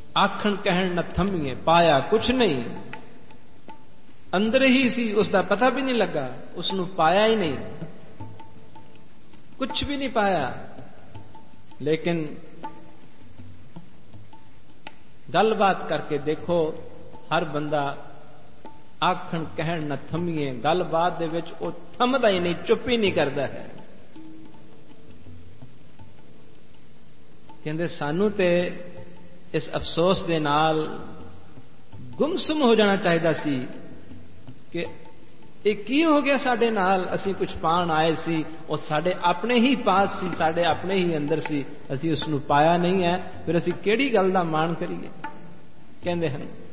आखण कहण न थमीए, पाया कुछ नहीं, अंदर ही सी, उसका पता भी नहीं लगा, उसनु पाया ही नहीं, कुछ भी नहीं पाया। लेकिन गलबात करके देखो, हर बंदा आखण कहण न थमीए, गलबात दे विच वो थमदा ही नहीं, चुप ही नहीं करता है। कहंदे सानू ते इस अफसोस दे नाल गुमसुम हो जाना चाहिदा सी कि ये की हो गया साडे नाल, असी कुछ पाण आए सी, और साडे अपने ही पास सी, साडे अपने ही अंदर सी, असी उसनू पाया नहीं है, फिर असी केड़ी गल दा मान करिए। कहंदे हन